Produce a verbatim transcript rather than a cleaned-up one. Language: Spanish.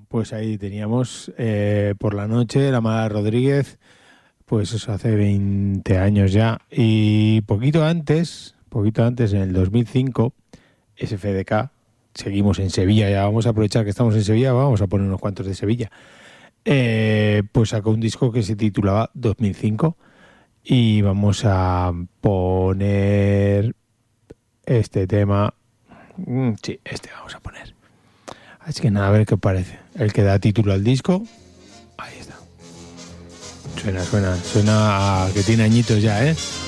pues ahí teníamos eh, por la noche la Mala Rodríguez, pues eso hace veinte años ya. Y poquito antes, poquito antes, en el dos mil cinco, S F D K, seguimos en Sevilla, ya vamos a aprovechar que estamos en Sevilla, vamos a poner unos cuantos de Sevilla. Eh, pues sacó un disco que se titulaba dos mil cinco y vamos a poner este tema. Mm, sí, este vamos a poner. Así que nada, a ver qué parece. El que da título al disco. Ahí está. Suena, suena, suena a que tiene añitos ya, ¿eh?